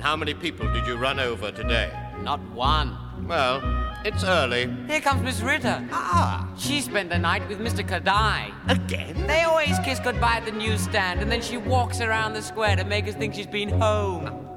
how many people did you run over today? Not one. Well, it's early. Here comes Miss Ritter. Ah, She spent the night with Mr. Kadai. again? They always kiss goodbye at the newsstand, and then she walks around the square to make us think she's been home.